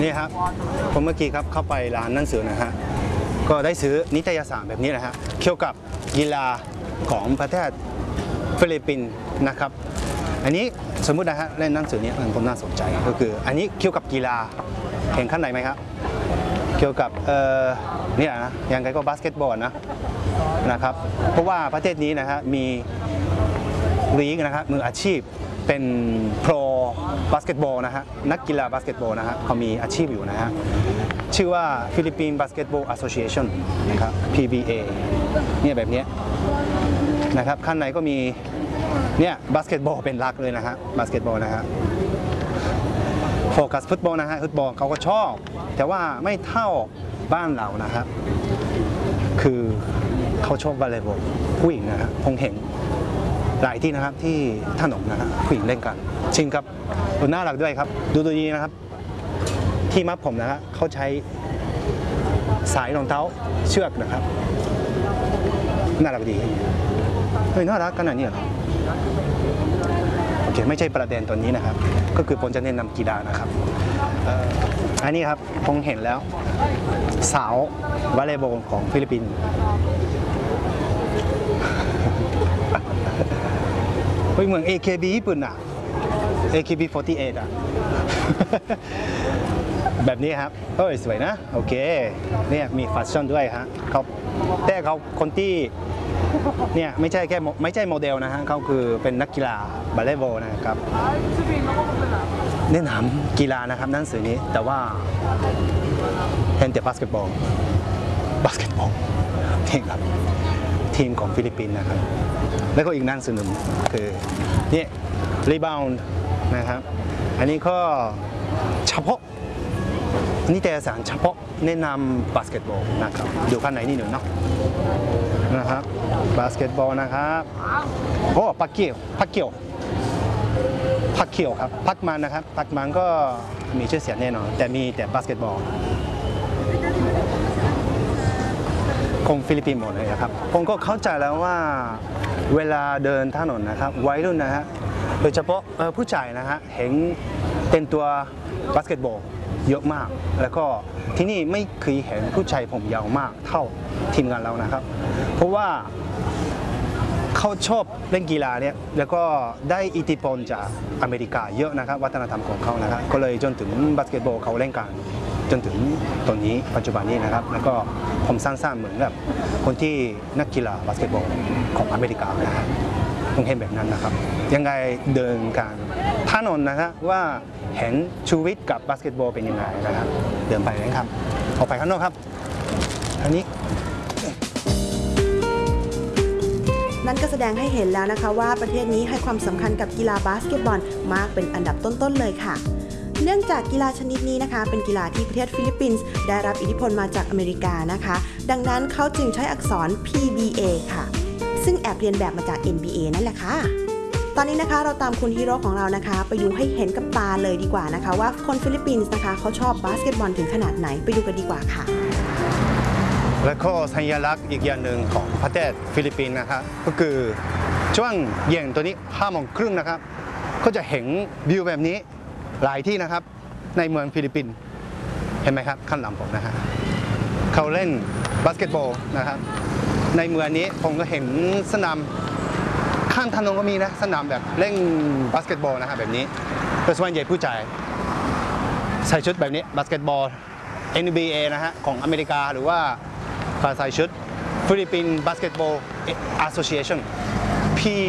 นี่ครับผมเมื่อกี้ครับเข้าไปร้านหนังสือนะฮะก็ได้ซื้อนิตยสารแบบนี้นะฮะเกี่ยวกับกีฬาของประเทศฟิลิปปินส์นะครับอันนี้สมมุตินะฮะเล่นหนังสือนี้ผมน่าสนใจก็คืออันนี้เกี่ยวกับกีฬาเห็นข้างในไหมครับเกี่ยวกับเนี่ยนะยังไงก็บาสเกตบอลนะครับเพราะว่าประเทศนี้นะฮะมีลีกนะครับมืออาชีพเป็นโปรบาสเกตบอลนะฮะนักกีฬาบาสเกตบอลนะฮะเขามีอาชีพอยู่นะฮะชื่อว่าฟิลิปปินส์บาสเกตบอลแอสโซเชชันนะครับ PBA เนี่ยแบบนี้นะครับข้างในก็มีเนี่ยบาสเกตบอลเป็นหลักเลยนะฮะบาสเกตบอลนะฮะโฟกัสฟุตบอลนะฮะฟุตบอลเขาก็ชอบแต่ว่าไม่เท่าบ้านเรานะครับคือเขาชอบวอลเลย์บอลผู้หญิงนะฮะคงเห็นหลายที่นะครับที่ถนนนะฮะผู้หญิงเล่นกันจริงครับน่ารักด้วยครับดูตัวนี้นะครับที่มัดผมนะฮะเขาใช้สายรองเท้าเชือกนะครับน่ารักดีเฮ้ยน่ารักขนาดนี้เหรอโอเคไม่ใช่ประเด็นตัวนี้นะครับก็คือผมจะแนะนำกีฬานะครับอันนี้ครับผมเห็นแล้วสาววอลเลย์บอลของฟิลิปปินส์เฮ้ยเหมือน AKB ญี่ปุ่นอ่ะ AKB48 อ่ะ แบบนี้ครับเฮ้ยสวยนะโอเคเนี่ยมีแฟชั่นด้วยฮะแต่เขาคนที่เนี่ยไม่ใช่โมเดลนะฮะเขาคือเป็นนักกีฬาบาสเกตบอลนะครับแนะนำกีฬานะครับหนังสือนี้แต่ว่าเห็นแต่บาสเกตบอลนี่ครับทีมของฟิลิปปินส์นะครับแล้วก็อีกหนังสือหนึ่งคือนี่รีบาวน์นะครับอันนี้ก็เฉพาะนิตยสารเฉพาะแนะนำบาสเกตบอลนะครับดูข้างในนี่หนึ่งเนาะนะครับบาสเกตบอลนะครับโอ้พักเกี่ยวครับพักมันนะครับพักมันก็มีชื่อเสียงแน่นอนแต่มีแต่บาสเกตบอลของฟิลิปปินส์หมดเลยครับผมก็เข้าใจแล้วว่าเวลาเดินถนนนะครับวัยรุ่นนะฮะโดยเฉพาะผู้ชายนะฮะเห็นเป็นตัวบาสเกตบอลเยอะมากแล้วก็ที่นี่ไม่เคยเห็นผู้ชายผมยาวมากเท่าทีมงานเรานะครับเพราะว่าเขาชอบเล่นกีฬาเนี่ยแล้วก็ได้อิทธิพลจากอเมริกาเยอะนะครับวัฒนธรรมของเขานะครับก็เลยจนถึงบาสเกตบอลเขาเล่นกันจนถึงตอนนี้ปัจจุบันนี้นะครับแล้วก็ผมสร้างเหมือนแบบคนที่นักกีฬาบาสเกตบอลของอเมริกานะครับผมเห็นแบบนั้นนะครับยังไงเดินกันถนนนะครับว่าเห็นชีวิตกับบาสเกตบอลเป็นยังไงนะครับเดินไปนะครับออกไปข้างนอกครับอันนี้นั่นก็แสดงให้เห็นแล้วนะคะว่าประเทศนี้ให้ความสำคัญกับกีฬาบาสเกตบอลมากเป็นอันดับต้นๆเลยค่ะเนื่องจากกีฬาชนิดนี้นะคะเป็นกีฬาที่ประเทศฟิลิปปินส์ได้รับอิทธิพลมาจากอเมริกานะคะดังนั้นเขาจึงใช้อักษร PBA ค่ะซึ่งแอบเรียนแบบมาจาก NBA นั่นแหละค่ะตอนนี้นะคะเราตามคุณฮีโร่ของเรานะคะไปดูให้เห็นกับตาเลยดีกว่านะคะว่าคนฟิลิปปินส์นะคะเขาชอบบาสเกตบอลถึงขนาดไหนไปดูกันดีกว่าค่ะและก็สัญลักษณ์อีกอย่างหนึ่งของประเทศฟิลิปปินส์นะครับก็คือช่วงเย็นตัวนี้5:30นะครับก็จะเห็นวิวแบบนี้หลายที่นะครับในเมืองฟิลิปปินส์เห็นไหมครับข้างหลังผมนะฮะเขาเล่นบาสเกตบอลนะครับในเมืองนี้ผมก็เห็นสนามข้างถนนก็มีนะสนามแบบเล่นบาสเกตบอลนะครับแบบนี้โดยส่วนใหญ่ผู้ชายใส่ชุดแบบนี้บาสเกตบอล NBA นะฮะของอเมริกาหรือว่าใส่ชุดฟิลิปปินส์บาสเกตบอลแอสโซเชชัน